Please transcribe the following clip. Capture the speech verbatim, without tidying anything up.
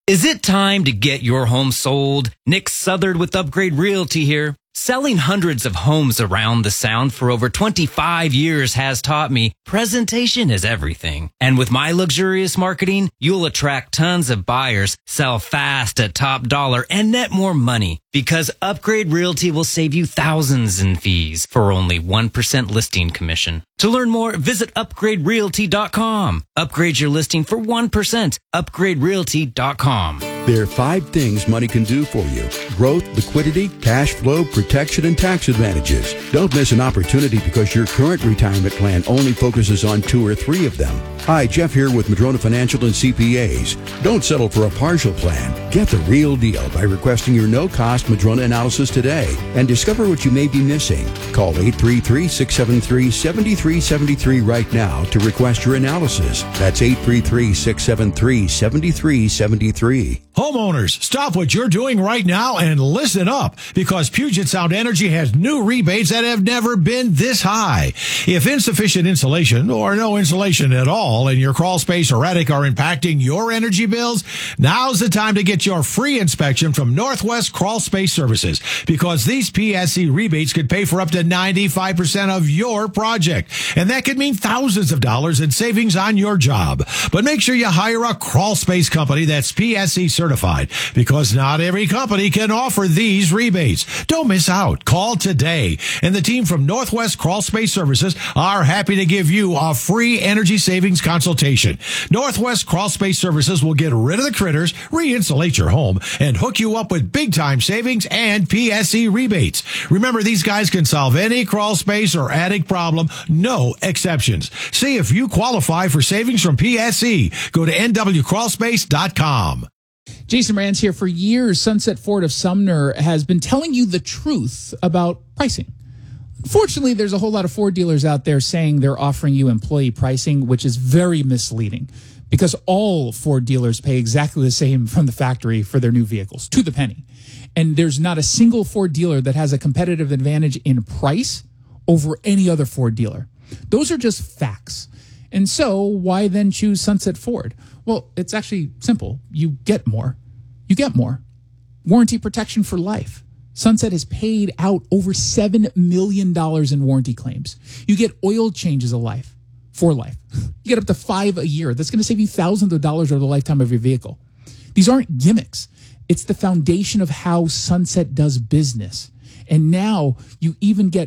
Is it time to get your home sold? Nick Southard with Upgrade Realty here. Selling hundreds of homes around the Sound for over twenty-five years has taught me presentation is everything. And with my luxurious marketing, you'll attract tons of buyers, sell fast at top dollar, and net more money. Because Upgrade Realty will save you thousands in fees for only one percent listing commission. To learn more, visit upgrade realty dot com. Upgrade your listing for one percent. upgrade realty dot com. There are five things money can do for you: growth, liquidity, cash flow, protection, and tax advantages. Don't miss an opportunity because your current retirement plan only focuses on two or three of them. Hi, Jeff here with Madrona Financial and C P As. Don't settle for a partial plan. Get the real deal by requesting your no-cost Madrona analysis today and discover what you may be missing. Call eight three three, six seven three, seven three seven three right now to request your analysis. That's eight three three, six seven three, seven three seven three. Homeowners, stop what you're doing right now and listen up, because Puget Sound Energy has new rebates that have never been this high. If insufficient insulation or no insulation at all in your crawl space or attic are impacting your energy bills, now's the time to get your free inspection from Northwest Crawl Space Services, because these P S E rebates could pay for up to ninety-five percent of your project. And that could mean thousands of dollars in savings on your job. But make sure you hire a crawl space company that's P S E certified, because not every company can offer these rebates. Don't miss out. Call today. And the team from Northwest Crawl Space Services are happy to give you a free energy savings consultation. Northwest Crawl Space Services will get rid of the critters, re-insulate your home, and hook you up with big-time savings and P S E rebates. Remember, these guys can solve any crawl space or attic problem, no exceptions. See if you qualify for savings from P S E. Go to N W crawl space dot com. Jason Rand's here. For years, Sunset Ford of Sumner has been telling you the truth about pricing. Unfortunately, there's a whole lot of Ford dealers out there saying they're offering you employee pricing, which is very misleading, because all Ford dealers pay exactly the same from the factory for their new vehicles, to the penny. And there's not a single Ford dealer that has a competitive advantage in price over any other Ford dealer. Those are just facts. And so why then choose Sunset Ford? Well, it's actually simple. You get more. You get more. Warranty protection for life. Sunset has paid out over seven million dollars in warranty claims. You get oil changes of life, for life. You get up to five a year. That's going to save you thousands of dollars over the lifetime of your vehicle. These aren't gimmicks. It's the foundation of how Sunset does business. And now you even get